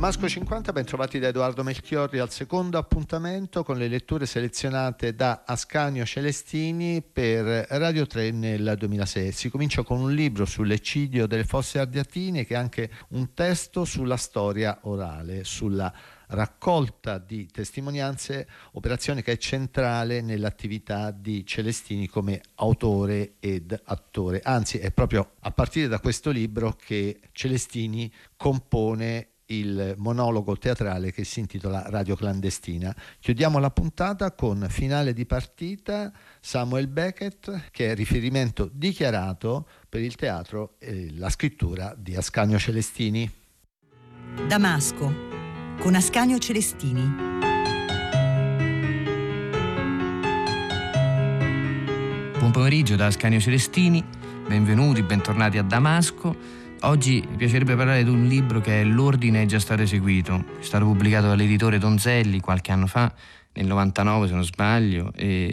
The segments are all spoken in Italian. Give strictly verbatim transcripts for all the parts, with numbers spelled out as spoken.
Damasco cinquanta, ben trovati da Edoardo Melchiorri al secondo appuntamento con le letture selezionate da Ascanio Celestini per Radio tre nel duemilasei. Si comincia con un libro sull'eccidio delle Fosse Ardeatine, che è anche un testo sulla storia orale, sulla raccolta di testimonianze, operazione che è centrale nell'attività di Celestini come autore ed attore. Anzi, è proprio a partire da questo libro che Celestini compone il monologo teatrale che si intitola Radio Clandestina. Chiudiamo la puntata con Finale di partita, Samuel Beckett, che è riferimento dichiarato per il teatro e la scrittura di Ascanio Celestini. Damasco con Ascanio Celestini. Buon pomeriggio da Ascanio Celestini, benvenuti, bentornati a Damasco. Oggi mi piacerebbe parlare di un libro che è L'ordine è già stato eseguito, è stato pubblicato dall'editore Donzelli qualche anno fa, nel novantanove se non sbaglio,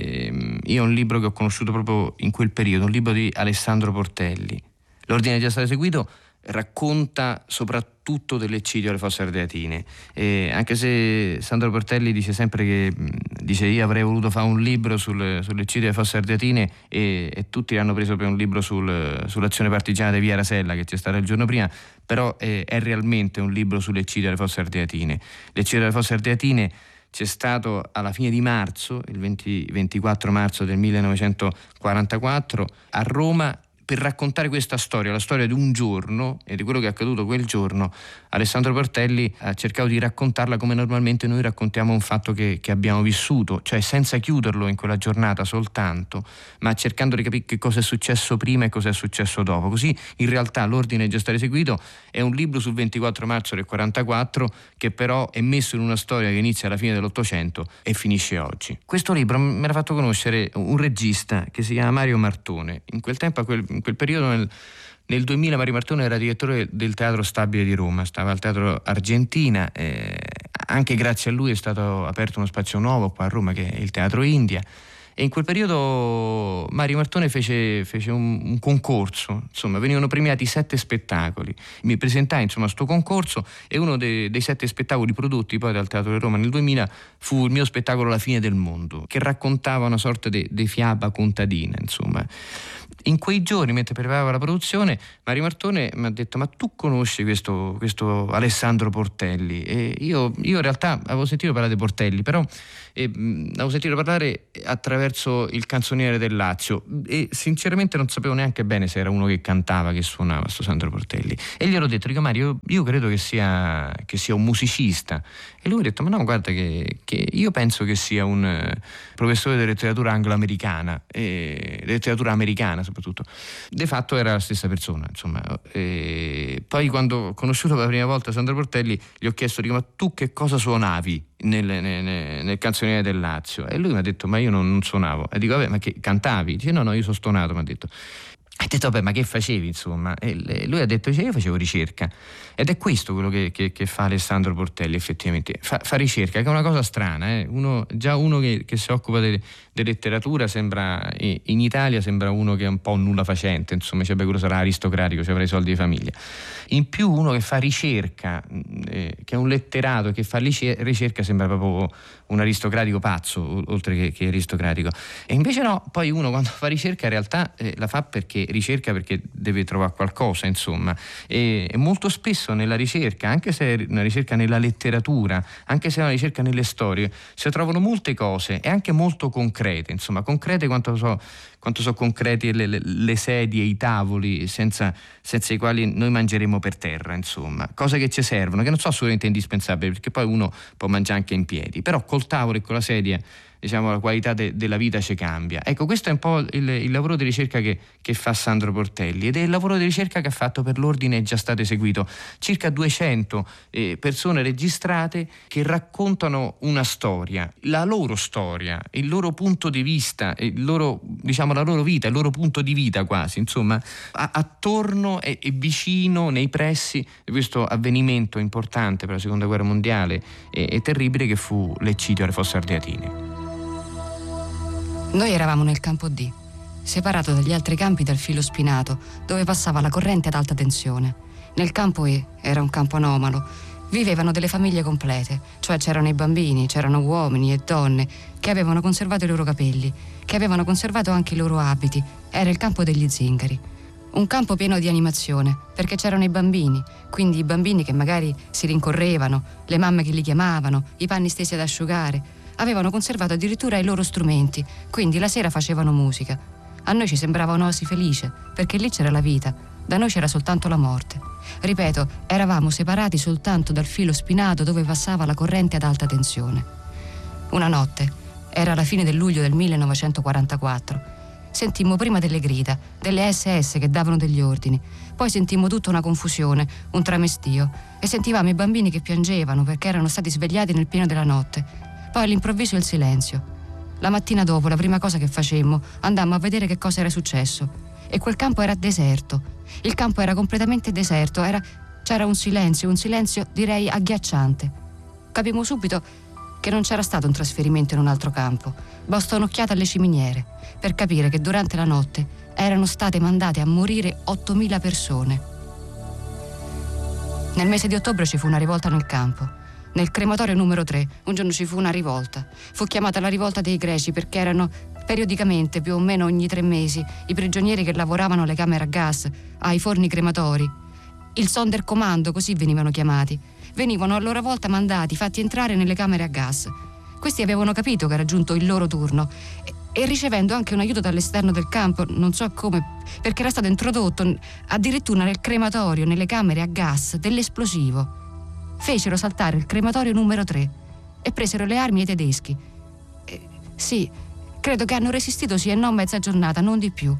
e io è un libro che ho conosciuto proprio in quel periodo, un libro di Alessandro Portelli. L'ordine è già stato eseguito racconta soprattutto dell'eccidio alle Fosse Ardeatine, e anche se Sandro Portelli dice sempre che dice io avrei voluto fare un libro sul, sull'eccidio alle Fosse Ardeatine e, e tutti l'hanno preso per un libro sul, sull'azione partigiana di Via Rasella che c'è stata il giorno prima, però è, è realmente un libro sull'eccidio alle Fosse Ardeatine. L'eccidio alle Fosse Ardeatine c'è stato alla fine di marzo, il venti, ventiquattro marzo del millenovecentoquarantaquattro a Roma. Per raccontare questa storia, la storia di un giorno e di quello che è accaduto quel giorno, Alessandro Portelli ha cercato di raccontarla come normalmente noi raccontiamo un fatto che, che abbiamo vissuto, cioè senza chiuderlo in quella giornata soltanto, ma cercando di capire che cosa è successo prima e cosa è successo dopo. Così in realtà L'ordine è già stato eseguito è un libro sul ventiquattro marzo del quarantaquattro che però è messo in una storia che inizia alla fine dell'Ottocento e finisce oggi. Questo libro me l'ha fatto conoscere un regista che si chiama Mario Martone. In quel tempo, a quel In quel periodo, nel, nel duemila, Mario Martone era direttore del Teatro Stabile di Roma, stava al Teatro Argentina, eh, anche grazie a lui è stato aperto uno spazio nuovo qua a Roma che è il Teatro India, e in quel periodo Mario Martone fece, fece un, un concorso, insomma venivano premiati sette spettacoli, mi presentai insomma a sto concorso e uno dei, dei sette spettacoli prodotti poi dal Teatro di Roma nel duemila fu il mio spettacolo La fine del mondo, che raccontava una sorta di fiaba contadina, insomma. In quei giorni, mentre preparava la produzione, Mario Martone mi ha detto: ma tu conosci questo, questo Alessandro Portelli? E io, io in realtà avevo sentito parlare di Portelli, però eh, avevo sentito parlare attraverso il canzoniere del Lazio e sinceramente non sapevo neanche bene se era uno che cantava, che suonava, sto Sandro Portelli. E gli ero detto: dico Mario, io, io credo che sia, che sia un musicista. E lui ha detto: ma no, guarda che, che io penso che sia un eh, professore di letteratura anglo-americana, e letteratura americana soprattutto. De fatto era la stessa persona, insomma. E poi quando ho conosciuto per la prima volta Sandro Portelli gli ho chiesto: dico, ma tu che cosa suonavi nel, nel, nel canzoniere del Lazio? E lui mi ha detto: ma io non, non suonavo. E dico: vabbè, ma che cantavi? Dice: no, no, io sono stonato, mi ha detto. Ha detto: vabbè, ma che facevi, insomma? E lui ha detto: cioè, io facevo ricerca. Ed è questo quello che, che, che fa Alessandro Portelli, effettivamente. Fa, fa ricerca, che è una cosa strana, eh? uno, già uno che, che si occupa di letteratura sembra, in Italia sembra uno che è un po' nulla facente, insomma, cioè, beh, quello sarà aristocratico, cioè avrà i soldi di famiglia. In più uno che fa ricerca, eh, che è un letterato che fa ricerca, sembra proprio un aristocratico pazzo, oltre che, che aristocratico. E invece no, poi uno quando fa ricerca in realtà eh, la fa perché ricerca perché deve trovare qualcosa, insomma. E, e molto spesso nella ricerca, anche se è una ricerca nella letteratura, anche se è una ricerca nelle storie, si trovano molte cose e anche molto concrete, insomma, concrete quanto so, quanto so concreti le, le, le sedie, i tavoli, senza, senza i quali noi mangeremo per terra, insomma, cose che ci servono, che non sono assolutamente indispensabili, perché poi uno può mangiare anche in piedi, però col tavolo e con la sedia, diciamo, la qualità de, della vita ci cambia. Ecco, questo è un po' il, il lavoro di ricerca che, che fa Sandro Portelli, ed è il lavoro di ricerca che ha fatto per L'ordine è già stato eseguito. Circa duecento eh, persone registrate che raccontano una storia, la loro storia, il loro punto di vista, il loro, diciamo, la loro vita, il loro punto di vita quasi, insomma, a, attorno e, e vicino, nei pressi di questo avvenimento importante per la seconda guerra mondiale e, e terribile che fu l'eccidio alle Fosse Ardeatine. Noi eravamo nel campo D, separato dagli altri campi dal filo spinato, dove passava la corrente ad alta tensione. Nel campo E era un campo anomalo, vivevano delle famiglie complete, cioè c'erano i bambini, c'erano uomini e donne che avevano conservato i loro capelli, che avevano conservato anche i loro abiti. Era il campo degli zingari. Un campo pieno di animazione, perché c'erano i bambini, quindi i bambini che magari si rincorrevano, le mamme che li chiamavano, i panni stesi ad asciugare. Avevano conservato addirittura i loro strumenti, quindi la sera facevano musica. A noi ci sembrava un'oasi felice, perché lì c'era la vita, da noi c'era soltanto la morte. Ripeto, eravamo separati soltanto dal filo spinato dove passava la corrente ad alta tensione. Una notte, era la fine del luglio del millenovecentoquarantaquattro, sentimmo prima delle grida, delle esse esse che davano degli ordini, poi sentimmo tutta una confusione, un tramestio, e sentivamo i bambini che piangevano perché erano stati svegliati nel pieno della notte. Poi all'improvviso il silenzio. La mattina dopo, la prima cosa che facemmo, andammo a vedere che cosa era successo, e quel campo era deserto. Il campo era completamente deserto, era, c'era un silenzio, un silenzio direi agghiacciante. Capimmo subito che non c'era stato un trasferimento in un altro campo. Basta un'occhiata alle ciminiere per capire che durante la notte erano state mandate a morire ottomila persone. Nel mese di ottobre ci fu una rivolta nel campo. Nel crematorio numero tre un giorno ci fu una rivolta. Fu chiamata la rivolta dei greci perché erano periodicamente, più o meno ogni tre mesi, i prigionieri che lavoravano alle camere a gas, ai forni crematori. Il Sonderkommando, così venivano chiamati. Venivano a loro volta mandati, fatti entrare nelle camere a gas. Questi avevano capito che era giunto il loro turno e, e ricevendo anche un aiuto dall'esterno del campo, non so come, perché era stato introdotto addirittura nel crematorio, nelle camere a gas, dell'esplosivo. Fecero saltare il crematorio numero tre e presero le armi ai tedeschi. E, sì, credo che hanno resistito sì e no mezza giornata, non di più.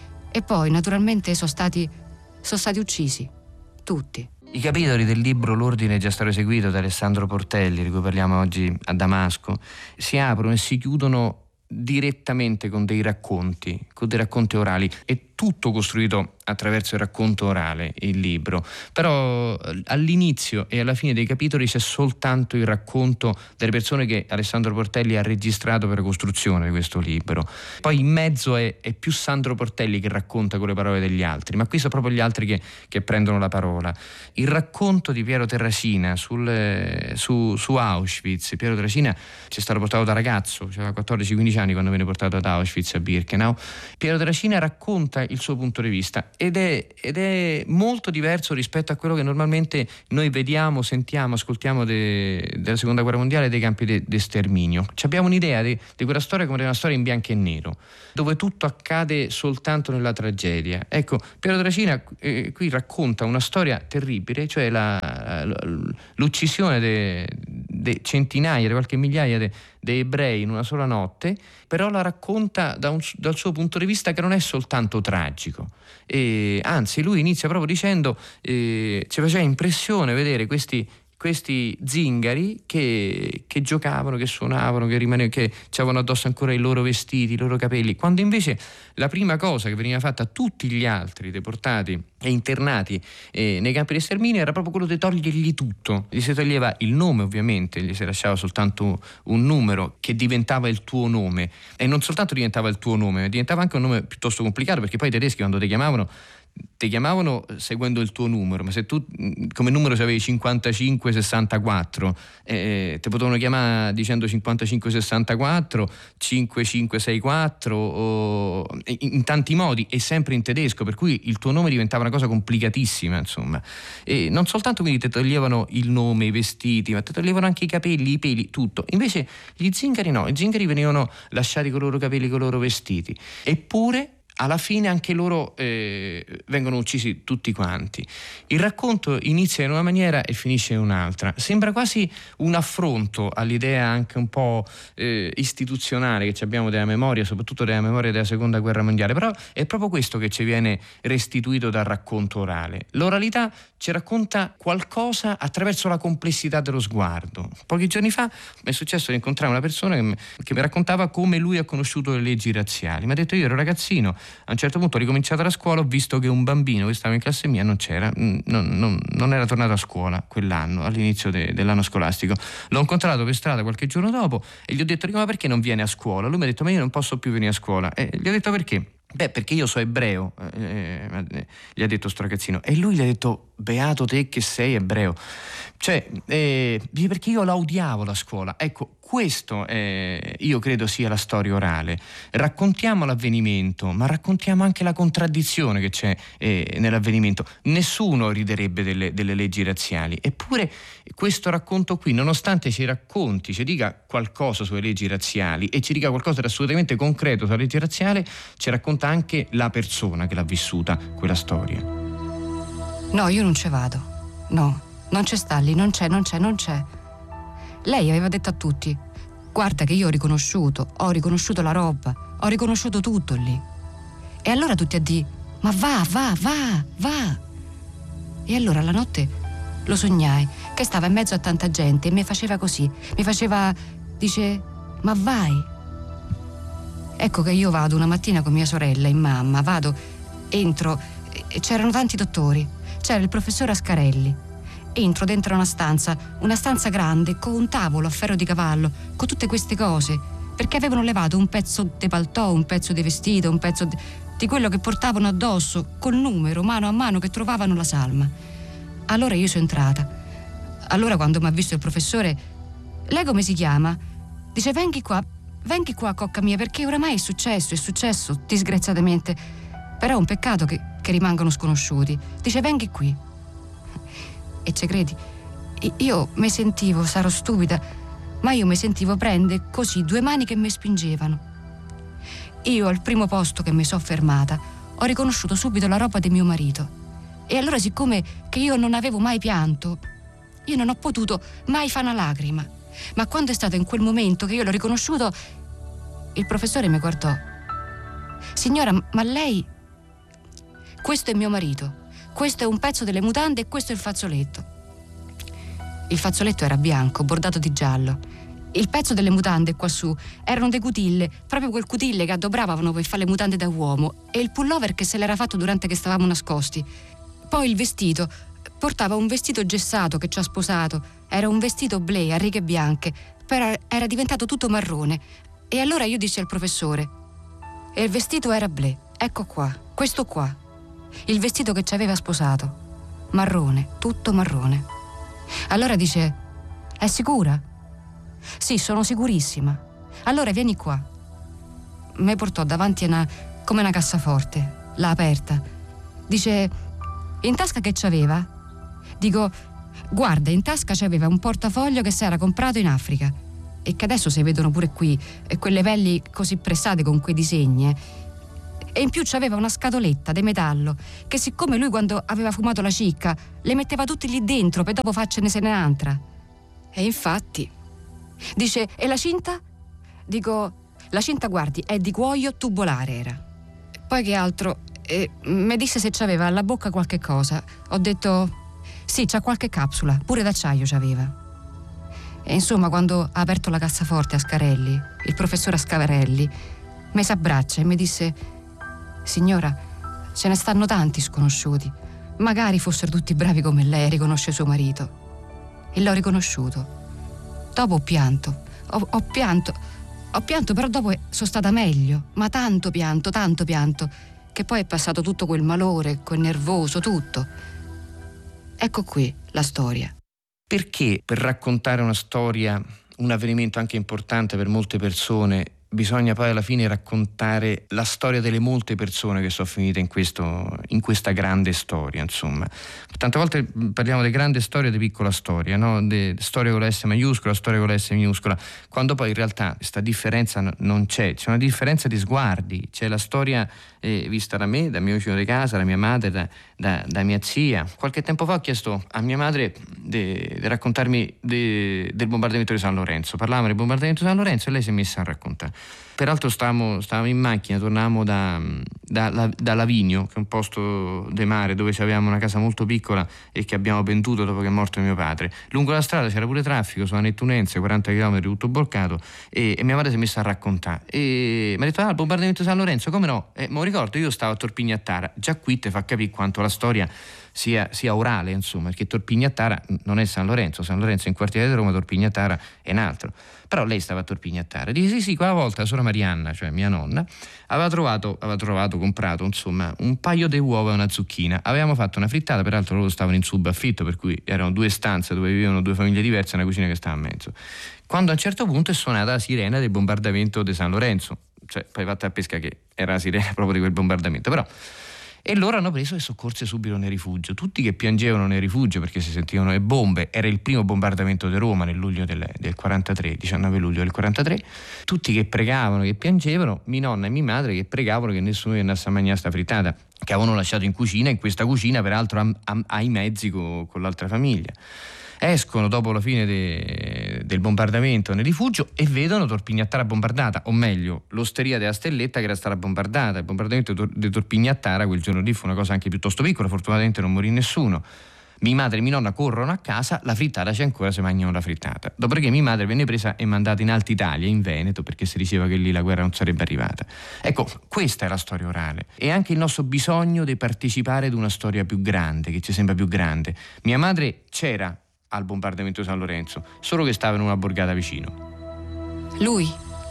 E poi, naturalmente, sono stati, sono stati uccisi. Tutti. I capitoli del libro L'ordine è già stato eseguito da Alessandro Portelli, di cui parliamo oggi a Damasco, si aprono e si chiudono direttamente con dei racconti, con dei racconti orali. È tutto costruito attraverso il racconto orale, il libro, però all'inizio e alla fine dei capitoli c'è soltanto il racconto delle persone che Alessandro Portelli ha registrato per la costruzione di questo libro. Poi in mezzo è, è più Sandro Portelli che racconta con le parole degli altri, ma qui sono proprio gli altri che, che prendono la parola. Il racconto di Piero Terracina sul, su, su Auschwitz. Piero Terracina ci è stato portato da ragazzo, aveva quattordici quindici anni quando venne portato ad Auschwitz a Birkenau. Piero Terracina racconta il suo punto di vista ed è, ed è molto diverso rispetto a quello che normalmente noi vediamo, sentiamo, ascoltiamo de, della seconda guerra mondiale, dei campi di de sterminio. Ci abbiamo un'idea di quella storia come di una storia in bianco e nero, dove tutto accade soltanto nella tragedia. Ecco, Piero Terracina eh, qui racconta una storia terribile, cioè la, l'uccisione di de centinaia, di qualche migliaia di ebrei in una sola notte, però la racconta da un, dal suo punto di vista che non è soltanto tragico. E, anzi, lui inizia proprio dicendo eh, ci faceva impressione vedere questi questi zingari che, che giocavano, che suonavano, che, rimane, che avevano addosso ancora i loro vestiti, i loro capelli, quando invece la prima cosa che veniva fatta a tutti gli altri deportati e internati eh, nei campi di sterminio era proprio quello di togliergli tutto. Gli si toglieva il nome, ovviamente, gli si lasciava soltanto un numero che diventava il tuo nome, e non soltanto diventava il tuo nome, ma diventava anche un nome piuttosto complicato, perché poi i tedeschi quando ti chiamavano ti chiamavano seguendo il tuo numero, ma se tu come numero avevi cinquantacinque sessantaquattro eh, ti potevano chiamare dicendo cinquantacinque sessantaquattro, cinquantacinque sessantaquattro o in, in tanti modi, e sempre in tedesco, per cui il tuo nome diventava una cosa complicatissima, insomma. E non soltanto quindi ti toglievano il nome, i vestiti, ma ti toglievano anche i capelli, i peli, tutto. Invece gli zingari no, i zingari venivano lasciati con i loro capelli, con i loro vestiti, eppure alla fine anche loro eh, vengono uccisi tutti quanti. Il racconto inizia in una maniera e finisce in un'altra. Sembra quasi un affronto all'idea anche un po' eh, istituzionale che abbiamo della memoria, soprattutto della memoria della seconda guerra mondiale, però è proprio questo che ci viene restituito dal racconto orale. L'oralità ci racconta qualcosa attraverso la complessità dello sguardo. Pochi giorni fa mi è successo di incontrare una persona che mi, che mi raccontava come lui ha conosciuto le leggi razziali. Mi ha detto: io ero ragazzino, a un certo punto ho ricominciato la scuola, ho visto che un bambino che stava in classe mia non c'era, non, non, non era tornato a scuola quell'anno, all'inizio de, dell'anno scolastico. L'ho incontrato per strada qualche giorno dopo e gli ho detto: ma perché non viene a scuola? Lui mi ha detto: ma io non posso più venire a scuola. E gli ho detto: perché? Beh, perché io sono ebreo, eh, eh, gli ha detto sto ragazzino. E lui gli ha detto: beato te che sei ebreo. Cioè, eh, perché io la odiavo la scuola. Ecco, questo eh, io credo sia la storia orale. Raccontiamo l'avvenimento, ma raccontiamo anche la contraddizione che c'è eh, nell'avvenimento. Nessuno riderebbe delle, delle leggi razziali, eppure questo racconto qui, nonostante ci racconti, ci dica qualcosa sulle leggi razziali e ci dica qualcosa di assolutamente concreto sulla legge razziale, ci racconta anche la persona che l'ha vissuta quella storia. No, io non ci vado. No. Non c'è sta lì, non c'è, non c'è, non c'è. Lei aveva detto a tutti: guarda che io ho riconosciuto, ho riconosciuto la roba, ho riconosciuto tutto lì. E allora tutti a dire: ma va, va, va, va. E allora la notte lo sognai, che stava in mezzo a tanta gente e mi faceva così, mi faceva, dice: ma vai. Ecco che io vado una mattina con mia sorella in mamma, vado, entro, e c'erano tanti dottori, c'era il professor Ascarelli. Entro dentro una stanza, una stanza grande, con un tavolo a ferro di cavallo, con tutte queste cose, perché avevano levato un pezzo di paltò, un pezzo di vestito, un pezzo di, di quello che portavano addosso, col numero, mano a mano, che trovavano la salma. Allora io sono entrata. Allora quando mi ha visto il professore: lei come si chiama? Dice: vengi qua, vengi qua, cocca mia, perché oramai è successo, è successo, disgraziatamente. Però è un peccato che, che rimangano sconosciuti. Dice: vengi qui. E ci credi? Io mi sentivo, sarò stupida, ma io mi sentivo prendere così due mani che mi spingevano. Io al primo posto che mi sono fermata ho riconosciuto subito la roba di mio marito. E allora, siccome che io non avevo mai pianto, io non ho potuto mai fare una lacrima. Ma quando è stato in quel momento che io l'ho riconosciuto, il professore mi guardò: signora, ma lei... Questo è mio marito. Questo è un pezzo delle mutande e questo è il fazzoletto. Il fazzoletto era bianco, bordato di giallo. Il pezzo delle mutande quassù erano dei cutille, proprio quel cutille che addobravano per fare le mutande da uomo, e il pullover che se l'era fatto durante che stavamo nascosti. Poi il vestito, portava un vestito gessato che ci ha sposato, era un vestito blé a righe bianche, però era diventato tutto marrone. E allora io dissi al professore: e il vestito era blé, ecco qua, questo qua. Il vestito che ci aveva sposato, marrone, tutto marrone. Allora dice: è sicura? Sì, sono sicurissima. Allora vieni qua. Mi portò davanti a una, come una cassaforte, l'ha aperta. Dice: in tasca che c'aveva? Dico: guarda, in tasca c'aveva un portafoglio che si era comprato in Africa e che adesso si vedono pure qui, e quelle pelli così pressate con quei disegni, eh. E in più c'aveva una scatoletta di metallo che, siccome lui quando aveva fumato la cicca le metteva tutti lì dentro per dopo farcene se un'altra. E infatti dice: e la cinta? Dico: la cinta, guardi, è di cuoio tubolare era. Poi che altro? Eh, mi disse se c'aveva alla bocca qualche cosa. Ho detto: sì, c'ha qualche capsula, pure d'acciaio c'aveva. E insomma, quando ha aperto la cassaforte a Ascarelli, il professor Ascarelli mi s'abbraccia e mi disse: signora, ce ne stanno tanti sconosciuti, magari fossero tutti bravi come lei a riconoscere suo marito. E l'ho riconosciuto. Dopo ho pianto, ho, ho pianto, ho pianto, però dopo sono stata meglio, ma tanto pianto, tanto pianto, che poi è passato tutto quel malore, quel nervoso, tutto. Ecco qui la storia. Perché per raccontare una storia, un avvenimento anche importante per molte persone, bisogna poi alla fine raccontare la storia delle molte persone che sono finite in, questo, in questa grande storia, insomma. Tante volte parliamo di grande storia e di piccola storia, no? De storia con la S maiuscola, storia con la S minuscola, quando poi in realtà questa differenza non c'è, c'è una differenza di sguardi, c'è la storia eh, vista da me, dal mio vicino di casa, da mia madre, da, da, da mia zia. Qualche tempo fa ho chiesto a mia madre di raccontarmi de, del bombardamento di San Lorenzo, parlavamo del bombardamento di San Lorenzo e lei si è messa a raccontare. Peraltro stavamo, stavamo in macchina, tornavamo da, da, da Lavigno, che è un posto di mare dove avevamo una casa molto piccola e che abbiamo venduto dopo che è morto mio padre. Lungo la strada c'era pure traffico, sulla Nettunense, quaranta chilometri tutto bloccato, e, e mia madre si è messa a raccontare e mi ha detto: ah, il bombardamento di San Lorenzo, come no? E me lo ricordo, io stavo a Torpignattara. Già qui te fa capire quanto la storia sia, sia orale, insomma, perché Torpignattara non è San Lorenzo, San Lorenzo è in quartiere di Roma, Torpignattara è un altro. Però lei stava a Torpignattara, dice sì sì, quella volta Sora Marianna, cioè mia nonna, aveva trovato, aveva trovato, comprato insomma un paio di uova e una zucchina, avevamo fatto una frittata, peraltro loro stavano in subaffitto, per cui erano due stanze dove vivevano due famiglie diverse e una cucina che stava a mezzo, quando a un certo punto è suonata la sirena del bombardamento di San Lorenzo, cioè poi fatta a pesca che era la sirena proprio di quel bombardamento, però. E loro hanno preso e soccorse subito nel rifugio, tutti che piangevano nel rifugio perché si sentivano le bombe, era il primo bombardamento di Roma nel luglio del, del quarantatré, diciannove luglio del quarantatré, tutti che pregavano, che piangevano, mia nonna e mia madre che pregavano che nessuno andasse a mangiare sta frittata, che avevano lasciato in cucina, in questa cucina peraltro a, a, ai mezzi con, con l'altra famiglia. Escono dopo la fine de, del bombardamento nel rifugio e vedono Torpignattara bombardata, o meglio, l'osteria della Stelletta che era stata bombardata. Il bombardamento di Torpignattara quel giorno lì fu una cosa anche piuttosto piccola, fortunatamente non morì nessuno. Mia madre e mia nonna corrono a casa, la frittata c'è ancora, si mangiano la frittata. Dopodiché mia madre venne presa e mandata in Alta Italia, in Veneto, perché si diceva che lì la guerra non sarebbe arrivata. Ecco, questa è la storia orale. E anche il nostro bisogno di partecipare ad una storia più grande, che ci sembra più grande. Mia madre c'era al bombardamento di San Lorenzo, solo che stava in una borgata vicino. Lui?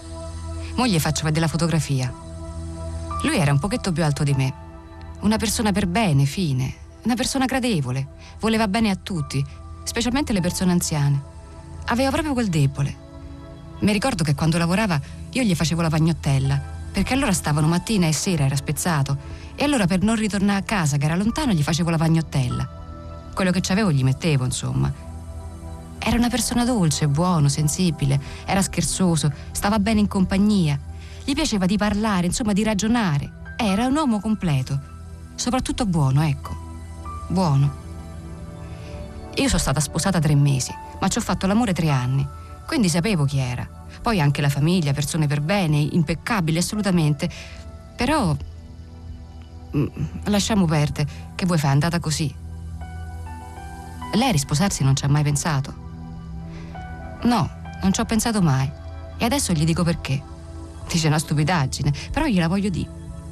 Mo gli faccio vedere la fotografia. Lui era un pochetto più alto di me, una persona per bene, fine, una persona gradevole, voleva bene a tutti, specialmente le persone anziane. Aveva proprio quel debole. Mi ricordo che quando lavorava io gli facevo la pagnottella, perché allora stavano mattina e sera, era spezzato, e allora per non ritornare a casa che era lontano gli facevo la pagnottella. Quello che c'avevo gli mettevo, insomma. Era una persona dolce, buono, sensibile, era scherzoso, stava bene in compagnia, gli piaceva di parlare, insomma di ragionare. Era un uomo completo, soprattutto buono, ecco, buono. Io sono stata sposata tre mesi, ma ci ho fatto l'amore tre anni, quindi sapevo chi era. Poi anche la famiglia, persone per bene, impeccabili assolutamente, però lasciamo perdere, che vuoi fare, è andata così. Lei a risposarsi non ci ha mai pensato. No, non ci ho pensato mai. E adesso gli dico perché. Dice una stupidaggine, però gliela voglio dire.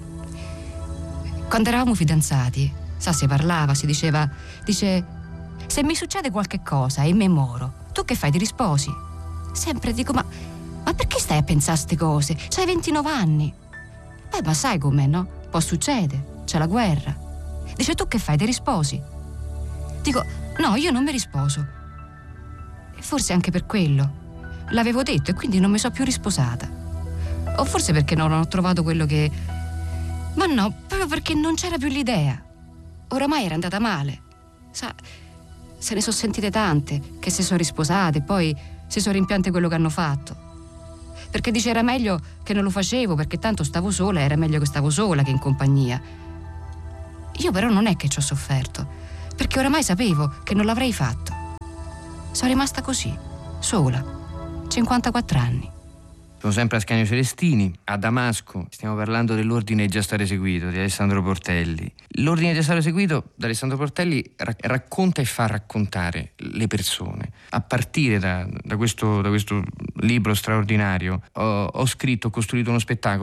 Quando eravamo fidanzati, sa, si parlava, si diceva, dice, se mi succede qualche cosa e me moro, tu che fai, ti risposi? Sempre dico, ma, ma perché stai a pensare a ste cose? C'hai ventinove anni. Beh, ma sai com'è, no? Può succedere, c'è la guerra. Dice, tu che fai, ti risposi? Dico, no, io non mi risposo. E forse anche per quello. L'avevo detto e quindi non mi sono più risposata. O forse perché non ho trovato quello che... Ma no, proprio perché non c'era più l'idea. Oramai era andata male. Sa, se ne sono sentite tante che si sono risposate e poi si sono rimpiante quello che hanno fatto. Perché dice era meglio che non lo facevo, perché tanto stavo sola, era meglio che stavo sola che in compagnia. Io però non è che ci ho sofferto, perché oramai sapevo che non l'avrei fatto. Sono rimasta così, sola, cinquantaquattro anni. Sono sempre Ascanio Celestini, a Damasco. Stiamo parlando dell'ordine già stato eseguito di Alessandro Portelli. L'ordine già stato eseguito da Alessandro Portelli rac- racconta e fa raccontare le persone. A partire da, da, questo, da questo libro straordinario ho, ho scritto, ho costruito uno spettacolo